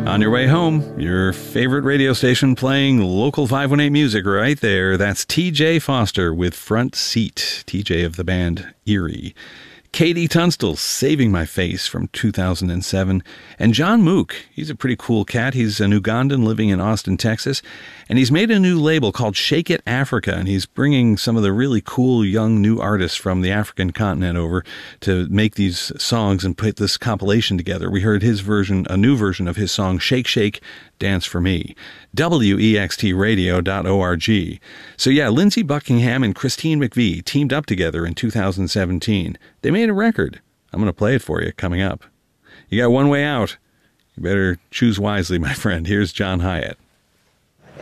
On your way home, your favorite radio station playing local 518 music right there. That's TJ Foster with Front Seat, TJ of the band Eerie. Katie Tunstall, Saving My Face from 2007. And John Mook, he's a pretty cool cat. He's an Ugandan living in Austin, Texas. And he's made a new label called Shake It Africa. And he's bringing some of the really cool young new artists from the African continent over to make these songs and put this compilation together. We heard his version, a new version of his song, Shake Shake, Dance for Me. WEXTradio.org. So yeah, Lindsey Buckingham and Christine McVie teamed up together in 2017. They made a record. I'm going to play it for you coming up. You got one way out. You better choose wisely, my friend. Here's John Hyatt.